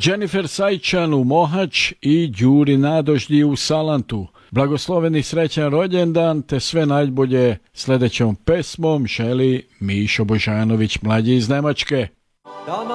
Jennifer Sajčan u Mohač i Đuri Nadoždi u Salantu. Blagosloveni srećan rođendan te sve najbolje sljedećom pesmom želi Mišo Božanović mlađi iz Nemačke. Da